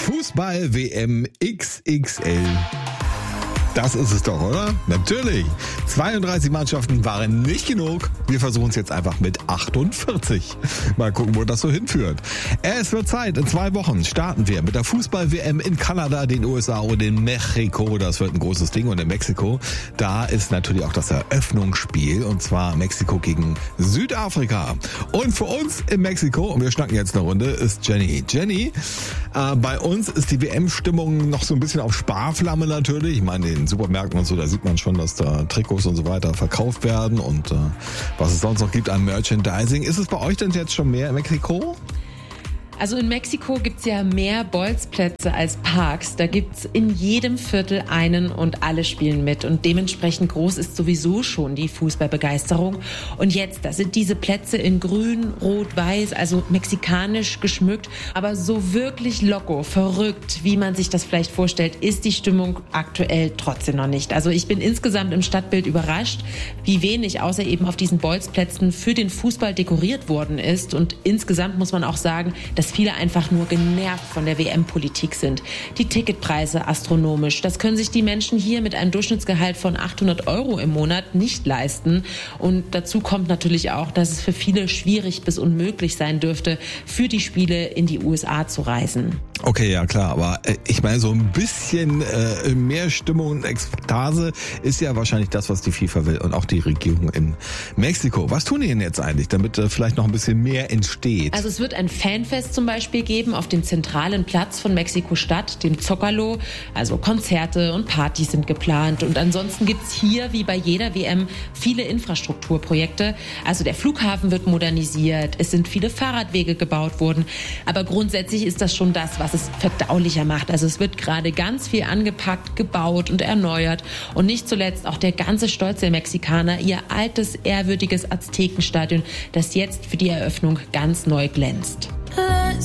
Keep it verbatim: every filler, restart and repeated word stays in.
Fußball-W M X X L. Das ist es doch, oder? Natürlich. zweiunddreißig Mannschaften waren nicht genug. Wir versuchen es jetzt einfach mit achtundvierzig. Mal gucken, wo das so hinführt. Es wird Zeit. In zwei Wochen starten wir mit der Fußball-W M in Kanada, den U S A und in Mexiko. Das wird ein großes Ding. Und in Mexiko, da ist natürlich auch das Eröffnungsspiel. Und zwar Mexiko gegen Südafrika. Und für uns in Mexiko, und wir schnacken jetzt eine Runde, ist Jenny. Jenny, äh, bei uns ist die W M-Stimmung noch so ein bisschen auf Sparflamme natürlich. Ich meine, in Supermärkten und so, da sieht man schon, dass da Trikots und so weiter verkauft werden und äh, was es sonst noch gibt an Merchandising. Ist es bei euch denn jetzt schon mehr in Mexiko? Also in Mexiko gibt's ja mehr Bolzplätze als Parks. Da gibt's in jedem Viertel einen und alle spielen mit. Und dementsprechend groß ist sowieso schon die Fußballbegeisterung. Und jetzt, da sind diese Plätze in grün, rot, weiß, also mexikanisch geschmückt. Aber so wirklich loco, verrückt, wie man sich das vielleicht vorstellt, ist die Stimmung aktuell trotzdem noch nicht. Also ich bin insgesamt im Stadtbild überrascht, wie wenig außer eben auf diesen Bolzplätzen für den Fußball dekoriert worden ist. Und insgesamt muss man auch sagen, dass viele einfach nur genervt von der W M-Politik sind. Die Ticketpreise astronomisch. Das können sich die Menschen hier mit einem Durchschnittsgehalt von achthundert Euro im Monat nicht leisten. Und dazu kommt natürlich auch, dass es für viele schwierig bis unmöglich sein dürfte, für die Spiele in die U S A zu reisen. Okay, ja klar, aber äh, ich meine, so ein bisschen äh, mehr Stimmung und Ekstase ist ja wahrscheinlich das, was die FIFA will und auch die Regierung in Mexiko. Was tun die denn jetzt eigentlich, damit äh, vielleicht noch ein bisschen mehr entsteht? Also es wird ein Fanfest zum Beispiel geben auf dem zentralen Platz von Mexiko-Stadt, dem Zócalo. Also Konzerte und Partys sind geplant. Und ansonsten gibt's hier, wie bei jeder W M, viele Infrastrukturprojekte. Also der Flughafen wird modernisiert, es sind viele Fahrradwege gebaut worden. Aber grundsätzlich ist das schon das, was es verdaulicher macht. Also es wird gerade ganz viel angepackt, gebaut und erneuert. Und nicht zuletzt auch der ganze Stolz der Mexikaner, ihr altes, ehrwürdiges Aztekenstadion, das jetzt für die Eröffnung ganz neu glänzt.